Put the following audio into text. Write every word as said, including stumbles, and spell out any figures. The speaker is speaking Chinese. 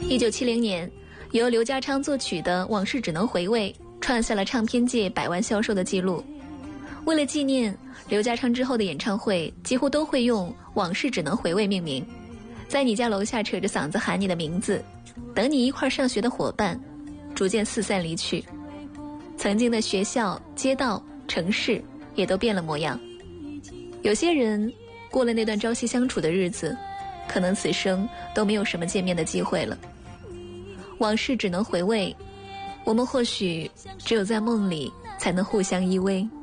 一九七零年，由刘家昌作曲的《往事只能回味》创下了唱片界百万销售的记录。为了纪念刘家昌之后的演唱会，几乎都会用《往事只能回味》命名。在你家楼下扯着嗓子喊你的名字，等你一块上学的伙伴逐渐四散离去，曾经的学校、街道、城市也都变了模样。有些人过了那段朝夕相处的日子，可能此生都没有什么见面的机会了。往事只能回味，我们或许只有在梦里才能互相依偎。